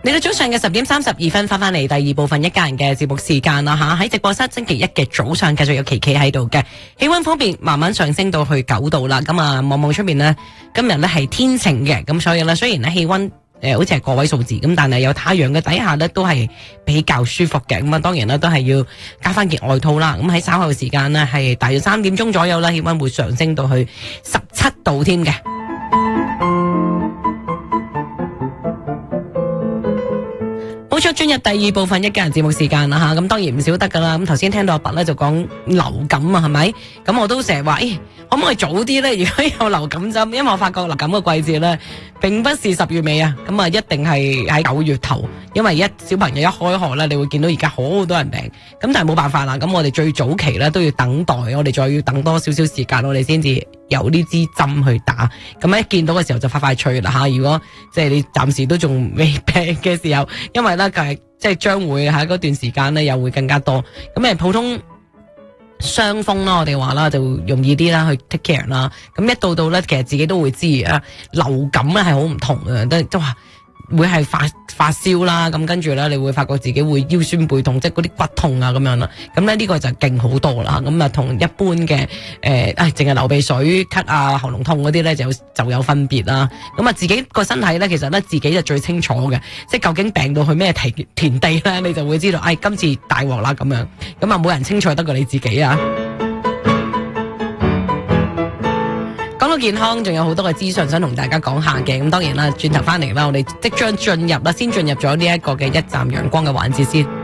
嚟到早上嘅10:32，翻嚟第二部分一家人嘅節目時間啦吓，喺直播室星期一嘅早上繼續有琪琪喺度嘅，氣溫方面慢慢上升到去9度啦，咁啊望望出面呢，今日呢係天晴嘅，咁所以呢，雖然呢氣溫好似係個位數字咁，但係有太陽嘅底下呢都係比較舒服嘅，咁啊當然啦都係要加翻件外套啦，咁喺稍後時間呢，係大約3點鐘左右啦，氣溫會上升到去17度添嘅。好咗，進入第二部分一家人節目時間啦吓，咁當然唔少得噶啦。咁頭先聽到阿伯咧就講流感啊，係咪？咁我都成日話，可唔可以早啲咧？如果有流感針，因為我發覺流感嘅季節咧，並不是10月尾啊，咁啊一定係喺9月頭，因為小朋友一開學咧，你會見到而家好多人病，咁但係冇辦法啦。咁我哋最早期咧都要等待，我哋再要等多少少時間，我哋先至有呢支針去打。咁一見到嘅時候就快脆啦吓。如果即係你暫時都仲未病嘅時候，因為咧即係將會喺嗰段時間咧又會更加多。咁普通傷風啦，我哋話啦就容易啲啦，去 take care 啦。咁一到咧，其實自己都會知啊，流感咧係好唔同嘅，都話會係發燒啦，咁跟住咧你會發覺自己會腰酸背痛，即係嗰啲骨痛啊咁樣啦。咁咧呢個就勁好多啦。咁啊同一般嘅淨係流鼻水、咳啊、喉嚨痛嗰啲咧就有分別啦。咁啊自己個身體咧，其實咧自己就最清楚嘅，即係究竟病到去咩田地咧，你就會知道，今次大鑊啦咁樣。咁啊冇人清楚得過你自己啊。講到健康，仲有好多嘅資訊想同大家講下嘅。咁當然啦，轉頭翻嚟啦，我哋即將先進入咗呢一個嘅一站陽光嘅環節先。